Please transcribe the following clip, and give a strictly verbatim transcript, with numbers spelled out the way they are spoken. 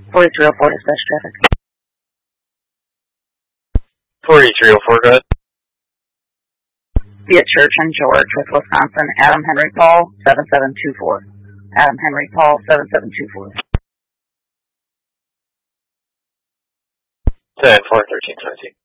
forty-three oh four dispatch traffic. forty-three oh four, go ahead. Be at Church and George with Wisconsin, Adam Henry Paul, seven seven two four. Adam Henry Paul, seven seven two four. ten four thirteen seventeen.